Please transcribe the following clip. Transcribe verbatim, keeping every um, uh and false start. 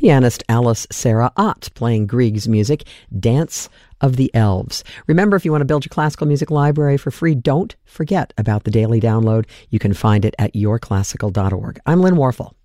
pianist Alice Sarah Ott playing Grieg's music, Dance of the Elves. Remember, if you want to build your classical music library for free, don't forget about the daily download. You can find it at your classical dot org. I'm Lynn Warfel.